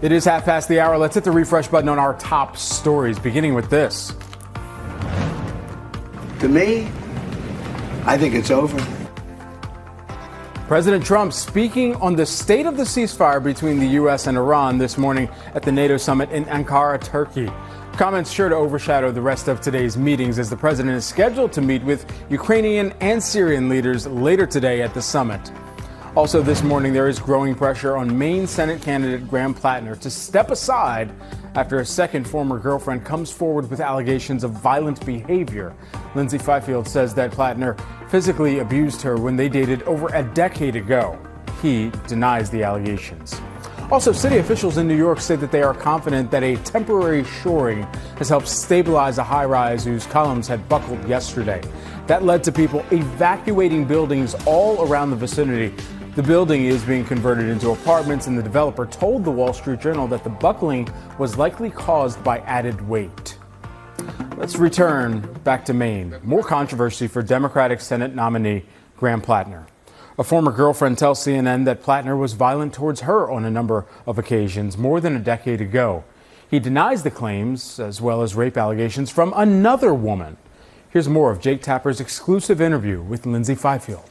It is 1:30. Let's hit the refresh button on our top stories, beginning with this. To me, I think it's over. President Trump speaking on the state of the ceasefire between the U.S. and Iran this morning at the NATO summit in Ankara, Turkey. Comments sure to overshadow the rest of today's meetings as the president is scheduled to meet with Ukrainian and Syrian leaders later today at the summit. Also this morning, there is growing pressure on Maine Senate candidate Graham Plattner to step aside after a second former girlfriend comes forward with allegations of violent behavior. Lindsay Fifield says that Plattner physically abused her when they dated over a decade ago. He denies the allegations. Also, city officials in New York say that they are confident that a temporary shoring has helped stabilize a high-rise whose columns had buckled yesterday. That led to people evacuating buildings all around the vicinity. The building is being converted into apartments, and the developer told the Wall Street Journal that the buckling was likely caused by added weight. Let's return back to Maine. More controversy for Democratic Senate nominee Graham Plattner. A former girlfriend tells CNN that Plattner was violent towards her on a number of occasions more than a decade ago. He denies the claims, as well as rape allegations from another woman. Here's more of Jake Tapper's exclusive interview with Lindsay Fifield.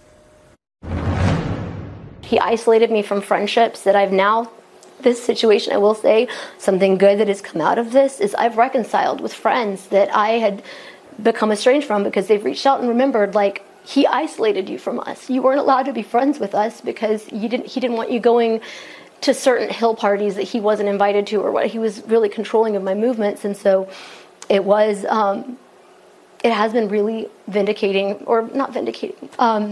He isolated me from friendships that I've now, this situation, I will say, something good that has come out of this is I've reconciled with friends that I had become estranged from because they've reached out and remembered, like, he isolated you from us. You weren't allowed to be friends with us because he didn't want you going to certain hill parties that he wasn't invited to or what. He was really controlling of my movements. And so it was, it has been really vindicating, or not vindicating,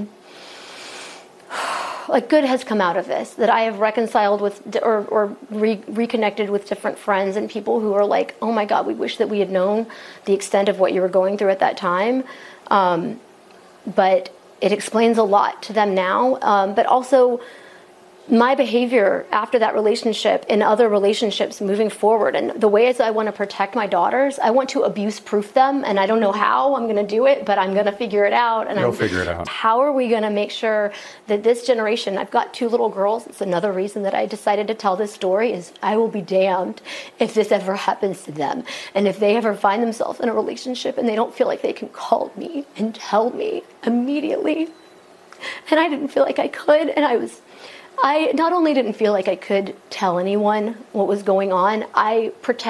like good has come out of this, that I have reconciled with or reconnected with different friends and people who are like, oh my God, we wish that we had known the extent of what you were going through at that time. But it explains a lot to them now. But also my behavior after that relationship and other relationships moving forward, and the ways I want to protect my daughters, I want to abuse-proof them, and I don't know how I'm going to do it, but I'm going to figure it out. And You'll figure it out. How are we going to make sure that this generation, I've got 2 little girls, it's another reason that I decided to tell this story, is I will be damned if this ever happens to them. And if they ever find themselves in a relationship and they don't feel like they can call me and tell me immediately. And I didn't feel like I could, and I not only didn't feel like I could tell anyone what was going on, I protected